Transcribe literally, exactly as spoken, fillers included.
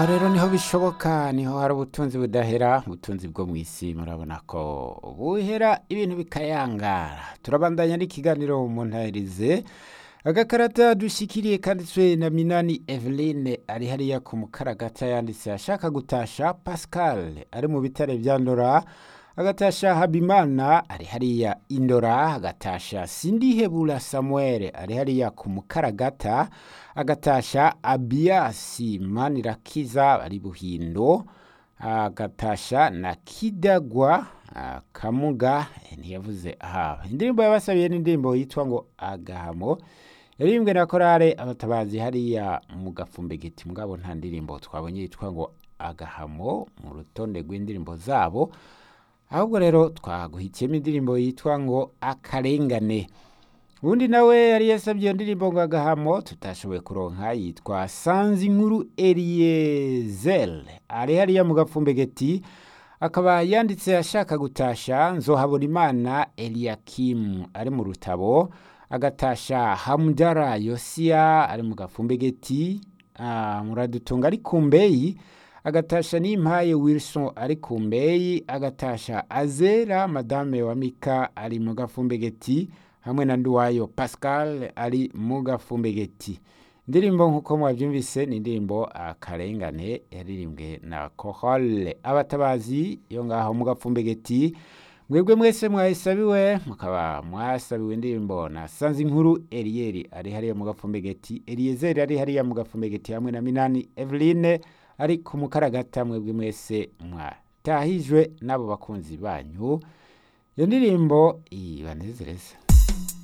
rero niho bishoboka, niho hari ubutunzi budahera, ubutunzi bwo mu isi murabona ko buhera ibintu bikayangara. Turabandanya n'ikiganiro mu ntahirize, agakarata dushikiriye kanditswe na Minani Eveline ari hariya ku Mukaragata, yanditse ashaka gutasha Pascal ari mu bitare vya Ndora, agatasha Habimana ari hariya Indora, agatasha Sindihebura Samuel ari hariya ku Mukaragata, agatasha Abiasi Manirakiza ari Buhindo, agatasha na Kidagwa ah, Kamuga eh, ntiyavuze aha. Indirimbo yabasabiye n'indirimbo yitwa ngo Agahamo, yaririmbwe na korale Abatabazi hariya mu Gafumbegeti, mugabo nta ndirimbo twabonye yitwa ngo Agahamo mu rutonde rw'indirimbo zabo, ahubwo rero twaguhitiyemo indirimbo yitwa ngo Akarengane. Undi nawe yari yasabye iyo ndirimbo ngo Agahamo tutashoboye kuronka, yitwa Sanzi Nkuru Eliezel ari hariya mu Gafumbegeti, akaba yanditse ashaka gutasha Nzohabona Imana Eliakim ari mu Rutabo, agatasha Hamdara Yosia ari mu Gafumbegeti, ah, Muradutunga ari Kumbeyi, agatasha Nimpaye Wilson ari Kumbeyi, agatasha Azera Madame wa Mika ari mu Gafumbegeti, hamwe na Nduwayo Pascal ari mu Gafumbegeti. Indirimbo nkuko mwavyumvise ni indirimbo Akarengane yaririmbwe na Chorale Abatabazi yo ngaho mu Gafumbegeti. Mwebwe mwese mwahisabiwe, mukaba mwasabiwe indirimbo na Sanzi Nkuru Elieri ari hariya mu Gafumbegeti, Eliezer ari hariya mu Gafumbegeti, hamwe na Minani Eveline ari ku Mukaragata. Mwebwe mwese mwatahijwe n'abo bakunzi banyu, iyo ndirimbo ibanezereza.